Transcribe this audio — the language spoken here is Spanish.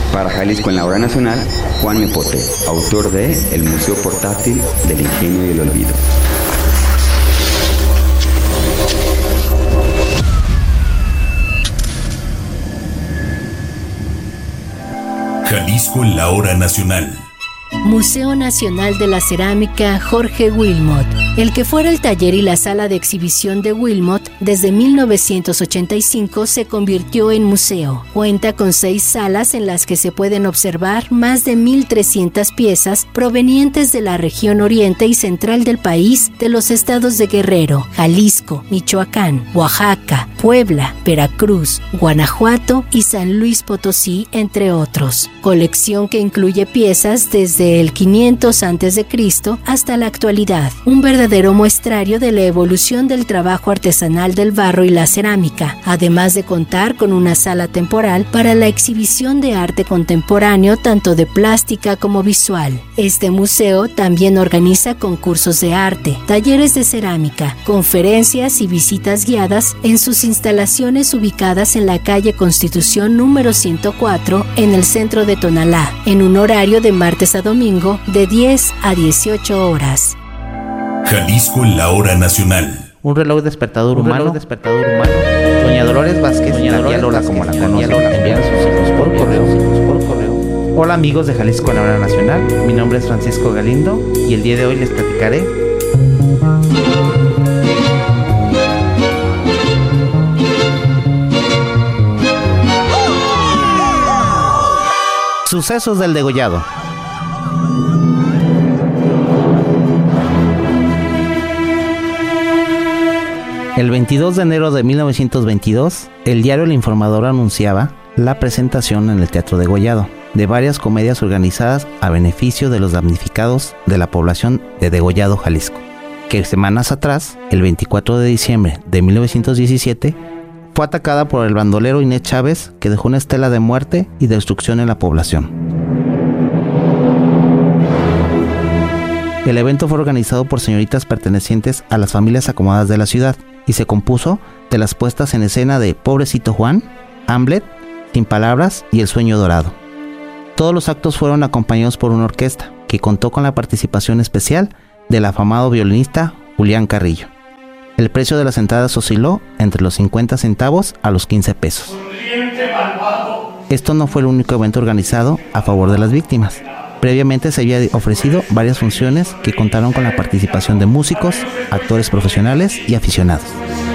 Para Jalisco en la Hora Nacional, Juan Mepote, autor de El Museo Portátil del Ingenio y el Olvido. Jalisco en la Hora Nacional. Museo Nacional de la Cerámica Jorge Wilmot. El que fuera el taller y la sala de exhibición de Wilmot desde 1985 se convirtió en museo. Cuenta con 6 salas en las que se pueden observar más de 1,300 piezas provenientes de la región oriente y central del país, de los estados de Guerrero, Jalisco, Michoacán, Oaxaca, Puebla, Veracruz, Guanajuato y San Luis Potosí, entre otros. Colección que incluye piezas desde el 500 a.C. hasta la actualidad. Un verdadero muestrario de la evolución del trabajo artesanal del barro y la cerámica, además de contar con una sala temporal para la exhibición de arte contemporáneo, tanto de plástica como visual. Este museo también organiza concursos de arte, talleres de cerámica, conferencias y visitas guiadas en sus instalaciones ubicadas en la calle Constitución número 104 en el centro de Tonalá, en un horario de martes a domingo de 10 a 18 horas. Jalisco en la Hora Nacional. Un reloj despertador humano. Doña Dolores Vázquez, Doña Lola, como la conocen, envían sus hijos por correo. Hola amigos de Jalisco en la Hora Nacional, mi nombre es Francisco Galindo y el día de hoy les platicaré sucesos del degollado. El 22 de enero de 1922, el diario El Informador anunciaba la presentación en el Teatro Degollado de varias comedias organizadas a beneficio de los damnificados de la población de Degollado, Jalisco, que semanas atrás, el 24 de diciembre de 1917, fue atacada por el bandolero Inés Chávez, que dejó una estela de muerte y destrucción en la población. El evento fue organizado por señoritas pertenecientes a las familias acomodadas de la ciudad y se compuso de las puestas en escena de Pobrecito Juan, Hamlet, Sin Palabras y El Sueño Dorado. Todos los actos fueron acompañados por una orquesta que contó con la participación especial del afamado violinista Julián Carrillo. El precio de las entradas osciló entre los 50 centavos a los 15 pesos. Esto no fue el único evento organizado a favor de las víctimas. Previamente se había ofrecido varias funciones que contaron con la participación de músicos, actores profesionales y aficionados.